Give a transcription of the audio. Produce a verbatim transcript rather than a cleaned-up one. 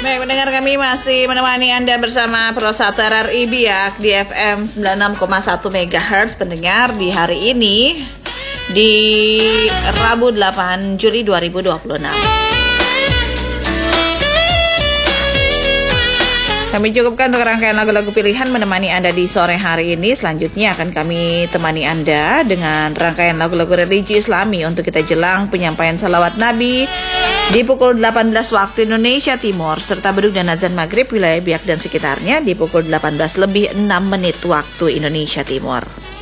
Baik, mendengar kami masih menemani Anda bersama Prosata R R I Biak di F M sembilan puluh enam koma satu megahertz. Pendengar, di hari ini di Rabu delapan Juli dua ribu dua puluh enam. Kami cukupkan untuk rangkaian lagu-lagu pilihan menemani Anda di sore hari ini. Selanjutnya akan kami temani Anda dengan rangkaian lagu-lagu religi Islami untuk kita jelang penyampaian salawat Nabi di pukul delapan belas waktu Indonesia Timur, serta beduk dan azan maghrib wilayah Biak dan sekitarnya di pukul delapan belas lebih enam menit waktu Indonesia Timur.